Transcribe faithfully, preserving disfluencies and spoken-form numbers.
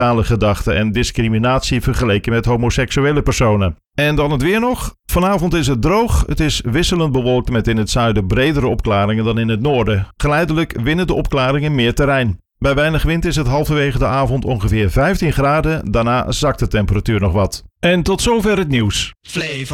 gedachten en discriminatie vergeleken met homoseksuele personen. En dan het weer nog. Vanavond is het droog. Het is wisselend bewolkt met in het zuiden bredere opklaringen dan in het noorden. Geleidelijk winnen de opklaringen meer terrein. Bij weinig wind is het halverwege de avond ongeveer vijftien graden. Daarna zakt de temperatuur nog wat. En tot zover het nieuws.